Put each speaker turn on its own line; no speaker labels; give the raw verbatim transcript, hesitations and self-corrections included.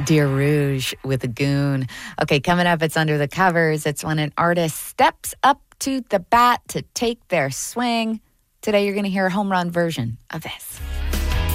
Dear Rouge with a goon. Okay, coming up, it's Under the Covers. It's when an artist steps up to the bat to take their swing. Today, you're going to hear a home run version of this.